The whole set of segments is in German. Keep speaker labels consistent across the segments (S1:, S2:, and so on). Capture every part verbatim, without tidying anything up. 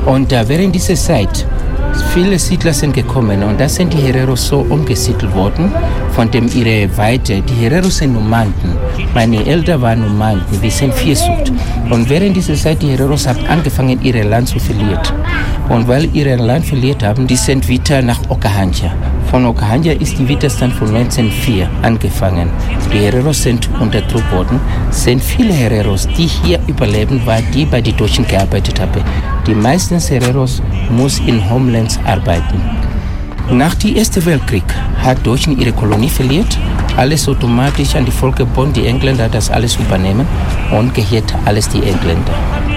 S1: Und äh, während dieser Zeit viele Siedler sind gekommen und da sind die Hereros so umgesiedelt worden, von dem ihre Weite. Die Hereros sind Nomanden. Meine Eltern waren Nomanden, wir sind Viehzucht. Und während dieser Zeit, die Hereros haben angefangen, ihr Land zu verlieren. Und weil ihr Land verliert haben, die sind wieder nach Okahandja. Von Okahandja ist die Widerstand von neunzehnhundertvier angefangen. Die Hereros sind unterdrückt worden. Es sind viele Hereros, die hier überleben, weil die bei den Deutschen gearbeitet haben. Die meisten Hereros müssen in Homelands arbeiten. Nach dem Ersten Weltkrieg hat Deutschland ihre Kolonie verliert. Alles automatisch an die Völkerbund, die Engländer das alles übernehmen und gehört alles die Engländer.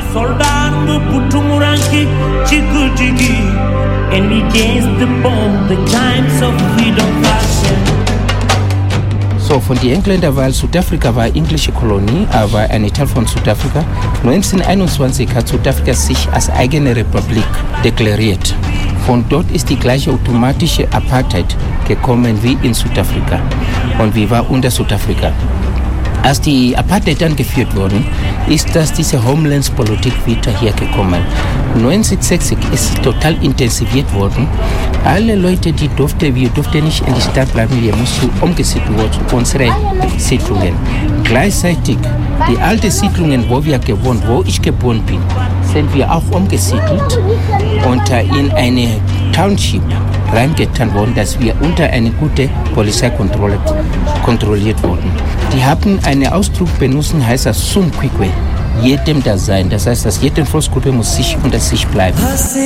S1: So, von den Engländern, weil Südafrika war eine englische Kolonie, aber ein Teil von Südafrika. neunzehnhunderteinundzwanzig hat Südafrika sich als eigene Republik deklariert. Von dort ist die gleiche automatische Apartheid gekommen wie in Südafrika. Und wir waren unter Südafrika. Als die Apartheid dann geführt wurde, ist das diese Homelands-Politik wieder hier gekommen. neunzehnhundertsechzig ist total intensiviert worden. Alle Leute, die durften, wir durften nicht in die Stadt bleiben, wir mussten umgesiedelt werden, unsere Siedlungen. Gleichzeitig die alten Siedlungen, wo wir gewohnt, wo ich geboren bin, sind wir auch umgesiedelt und in eine Township reingetan worden, dass wir unter eine gute Polizeikontrolle kontrolliert wurden. Die haben einen Ausdruck benutzt, heißt das Sumkwikwe, jedem das sein. Das heißt, dass jede Volksgruppe muss sich unter sich bleiben.